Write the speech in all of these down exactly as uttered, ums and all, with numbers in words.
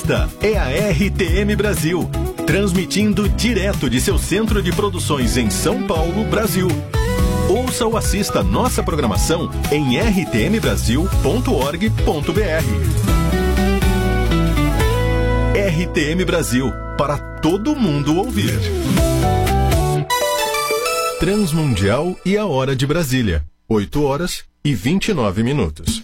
Esta é a R T M Brasil, transmitindo direto de seu centro de produções em São Paulo, Brasil. Ouça ou assista nossa programação em r t m brasil ponto org ponto b r. R T M Brasil, para todo mundo ouvir. Transmundial e a Hora de Brasília, oito horas e vinte e nove minutos.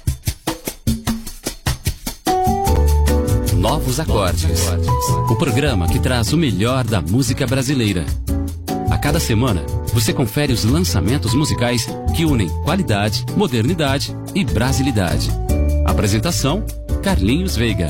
Novos Acordes, o programa que traz o melhor da música brasileira. A cada semana, você confere os lançamentos musicais que unem qualidade, modernidade e brasilidade. Apresentação, Carlinhos Veiga.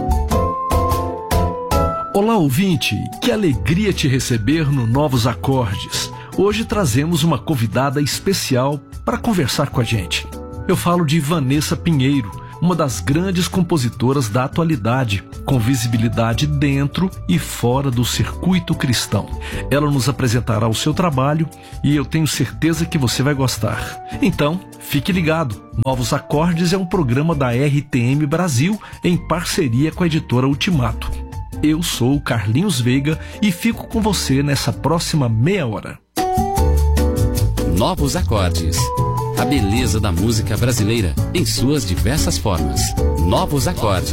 Olá, ouvinte, que alegria te receber no Novos Acordes. Hoje trazemos uma convidada especial para conversar com a gente. Eu falo de Vanessa Pinheiro, uma das grandes compositoras da atualidade, com visibilidade dentro e fora do circuito cristão. Ela nos apresentará o seu trabalho e eu tenho certeza que você vai gostar. Então, fique ligado. Novos Acordes é um programa da R T M Brasil em parceria com a editora Ultimato. Eu sou o Carlinhos Veiga e fico com você nessa próxima meia hora. Novos Acordes. A beleza da música brasileira em suas diversas formas. Novos Acordes.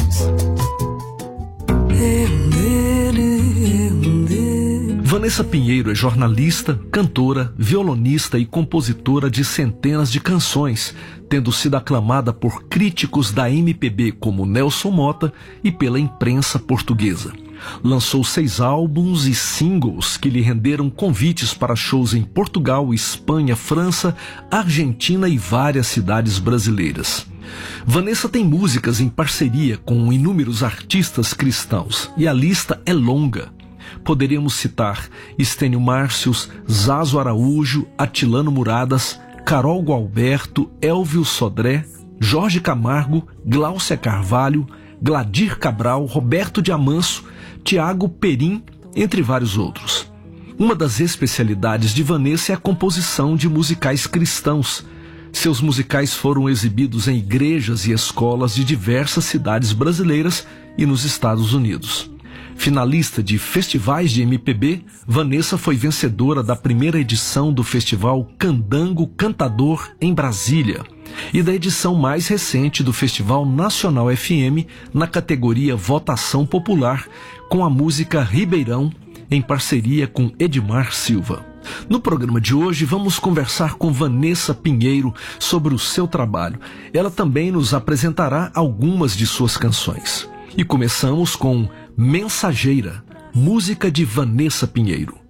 Vanessa Pinheiro é jornalista, cantora, violonista e compositora de centenas de canções, tendo sido aclamada por críticos da M P B como Nelson Motta e pela imprensa portuguesa. Lançou seis álbuns e singles que lhe renderam convites para shows em Portugal, Espanha, França, Argentina e várias cidades brasileiras. Vanessa tem músicas em parceria com inúmeros artistas cristãos e a lista é longa. Poderíamos citar Estênio Márcios, Zazo Araújo, Atilano Muradas, Carol Gualberto, Elvio Sodré, Jorge Camargo, Gláucia Carvalho, Gladir Cabral, Roberto de Amanso, Tiago Perim, entre vários outros. Uma das especialidades de Vanessa é a composição de musicais cristãos. Seus musicais foram exibidos em igrejas e escolas de diversas cidades brasileiras e nos Estados Unidos. Finalista de festivais de M P B, Vanessa foi vencedora da primeira edição do Festival Candango Cantador em Brasília e da edição mais recente do Festival Nacional F M na categoria Votação Popular com a música Ribeirão, em parceria com Edmar Silva. No programa de hoje vamos conversar com Vanessa Pinheiro sobre o seu trabalho. Ela também nos apresentará algumas de suas canções. E começamos com Mensageira, música de Vanessa Pinheiro.